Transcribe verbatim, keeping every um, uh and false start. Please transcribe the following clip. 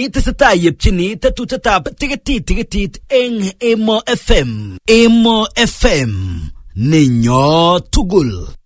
Emi tesetai yepchini tetutetab tiketit tiketit eng Emo F M. Emo F M. Ninyo tugul.